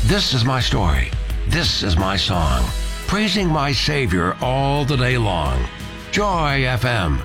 This is my story. This is my song. Praising my Savior all the day long. Joy FM.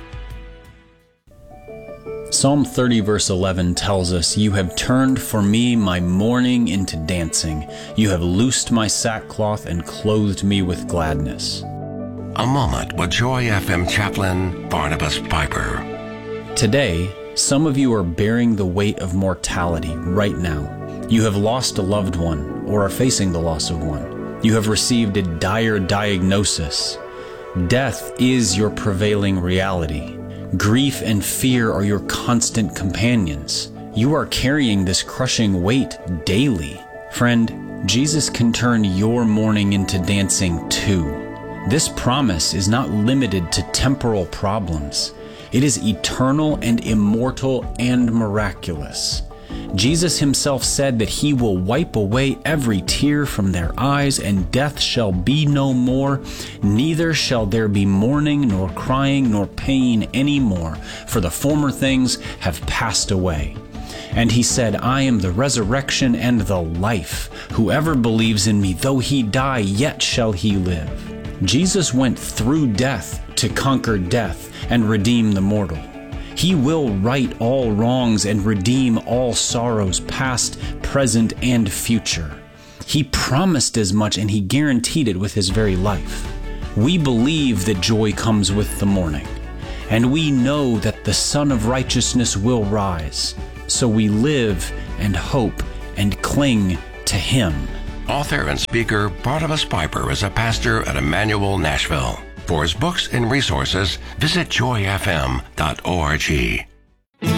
Psalm 30 verse 11 tells us, "You have turned for me my mourning into dancing. You have loosed my sackcloth and clothed me with gladness." A moment with Joy FM chaplain Barnabas Piper. Today, some of you are bearing the weight of mortality right now. You have lost a loved one or are facing the loss of one. You have received a dire diagnosis. Death is your prevailing reality. Grief and fear are your constant companions. You are carrying this crushing weight daily. Friend, Jesus can turn your mourning into dancing too. This promise is not limited to temporal problems. It is eternal and immortal and miraculous. Jesus himself said that he will wipe away every tear from their eyes, and death shall be no more. Neither shall there be mourning, nor crying, nor pain any more, for the former things have passed away. And he said, "I am the resurrection and the life. Whoever believes in me, though he die, yet shall he live." Jesus went through death to conquer death and redeem the mortal. He will right all wrongs and redeem all sorrows, past, present, and future. He promised as much, and he guaranteed it with his very life. We believe that joy comes with the morning, and we know that the Son of Righteousness will rise. So we live and hope and cling to him. Author and speaker Barnabas Piper is a pastor at Emmanuel, Nashville. For his books and resources, visit joyfm.org.